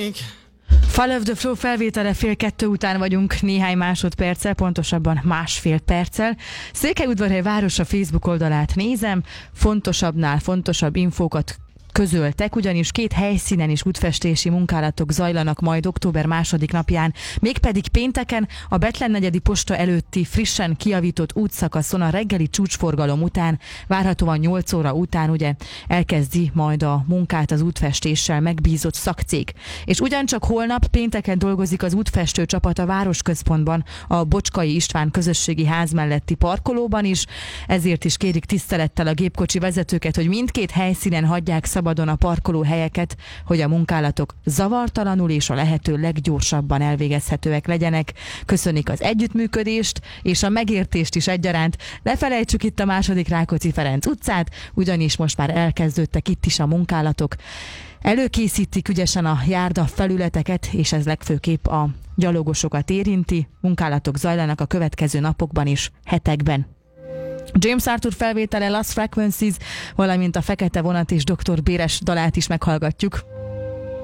Fall of the Flow felvétele 1:30 után vagyunk, néhány másodperccel, pontosabban másfél perccel. Székelyudvarhely városa Facebook oldalát nézem, fontosabbnál fontosabb infókat közöltek, ugyanis 2 helyszínen is útfestési munkálatok zajlanak majd október 2. napján, mégpedig pénteken a Bethlen negyedi posta előtti frissen kijavított útszakaszon a reggeli csúcsforgalom után, várhatóan 8 óra után ugye elkezdi majd a munkát az útfestéssel megbízott szakcég. És ugyancsak holnap pénteken dolgozik az útfestő csapat a városközpontban, a Bocskai István közösségi ház melletti parkolóban is, ezért is kérik tisztelettel a gépkocsi vezetőket, hogy mindkét helyszínen hagyják szabadon a parkolóhelyeket, hogy a munkálatok zavartalanul és a lehető leggyorsabban elvégezhetőek legyenek. Köszönik az együttműködést és a megértést is egyaránt. Ne felejtsük itt a második Rákóczi Ferenc utcát, ugyanis most már elkezdődtek itt is a munkálatok. Előkészítik ügyesen a járda felületeket, és ez legfőképp a gyalogosokat érinti. Munkálatok zajlanak a következő napokban és hetekben. James Arthur felvétele Lost Frequencies, valamint a Fekete Vonat és Dr. Béres dalát is meghallgatjuk.